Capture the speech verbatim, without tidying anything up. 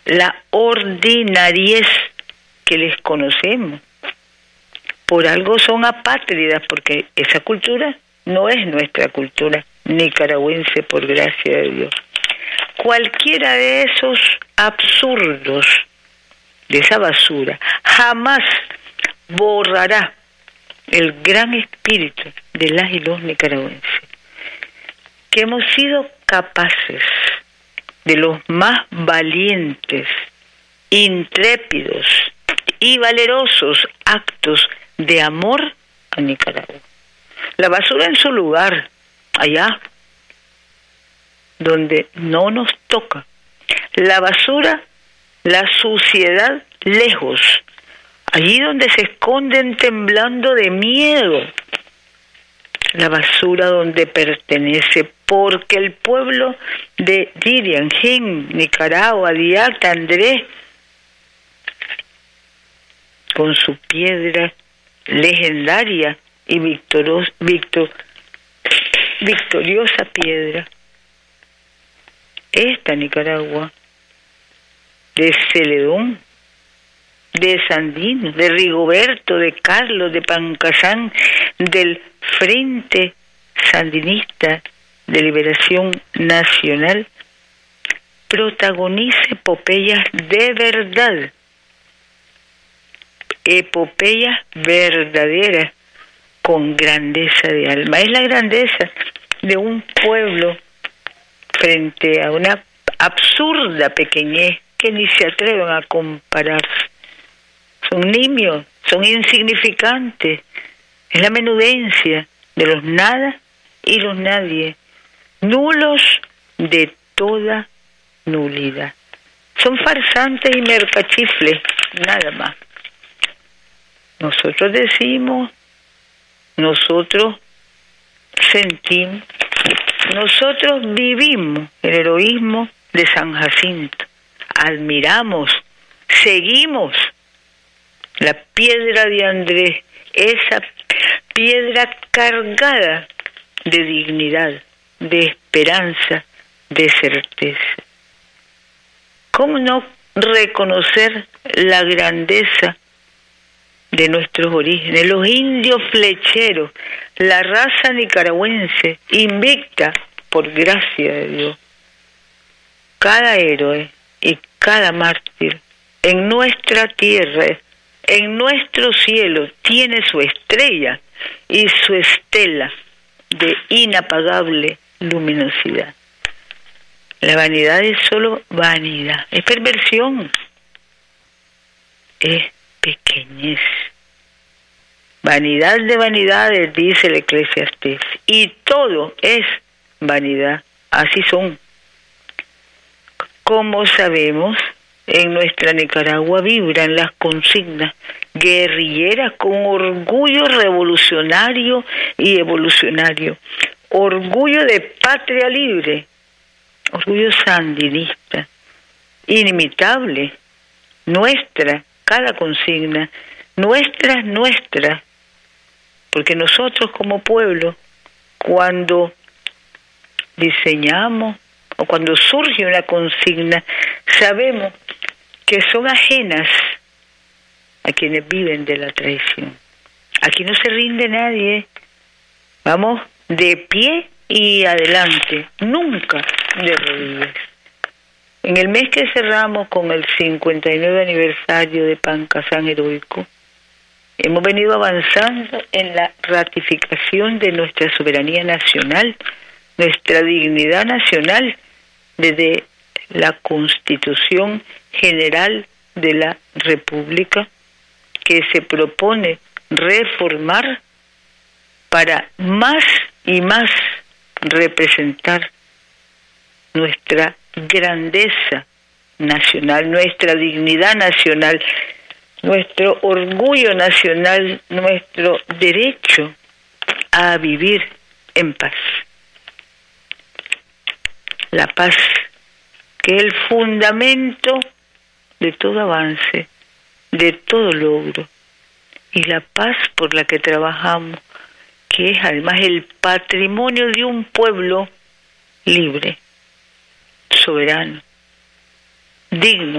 la ordinariez que les conocemos. Por algo son apátridas, porque esa cultura no es nuestra cultura nicaragüense, por gracia de Dios. Cualquiera de esos absurdos, de esa basura, jamás borrará el gran espíritu de las y los nicaragüenses, que hemos sido capaces de los más valientes, intrépidos y valerosos actos de amor a Nicaragua. La basura en su lugar, allá donde no nos toca. La basura, la suciedad lejos, allí donde se esconden temblando de miedo. La basura donde pertenece, porque el pueblo de Diriangén, Nicaragua, Diata, Andrés, con su piedra legendaria y victoros, victor, victoriosa piedra, esta Nicaragua, de Celedón, de Sandino, de Rigoberto, de Carlos, de Pancasán, del Frente Sandinista de Liberación Nacional, protagoniza epopeyas de verdad, epopeyas verdaderas, con grandeza de alma. Es la grandeza de un pueblo frente a una absurda pequeñez que ni se atreven a comparar. Son nimios, son insignificantes. Es la menudencia de los nada y los nadie, nulos de toda nulidad. Son farsantes y mercachifles, nada más. Nosotros decimos, nosotros sentimos, nosotros vivimos el heroísmo de San Jacinto, admiramos, seguimos la piedra de Andrés, esa piedra cargada de dignidad, de esperanza, de certeza. ¿Cómo no reconocer la grandeza de nuestros orígenes? Los indios flecheros, la raza nicaragüense, invicta por gracia de Dios. Cada héroe y cada mártir en nuestra tierra, en nuestro cielo, tiene su estrella y su estela de inapagable luminosidad. La vanidad es solo vanidad, es perversión, es pequeñez. Vanidad de vanidades, dice el Eclesiastés, y todo es vanidad, así son. Como sabemos, en nuestra Nicaragua vibran las consignas guerrilleras con orgullo revolucionario y evolucionario, orgullo de patria libre, orgullo sandinista, inimitable, nuestra, cada consigna, nuestra, nuestra, porque nosotros como pueblo, cuando diseñamos o cuando surge una consigna, sabemos que son ajenas a quienes viven de la traición. Aquí no se rinde nadie, vamos de pie y adelante, nunca de rodillas. En el mes que cerramos con el cincuenta y nueve aniversario de Pancasán Heroico, hemos venido avanzando en la ratificación de nuestra soberanía nacional, nuestra dignidad nacional, desde la Constitución General de la República, que se propone reformar para más y más representar nuestra grandeza nacional, nuestra dignidad nacional, nuestro orgullo nacional, nuestro derecho a vivir en paz. La paz, que es el fundamento de todo avance, de todo logro, y la paz por la que trabajamos, que es además el patrimonio de un pueblo libre, soberano, digno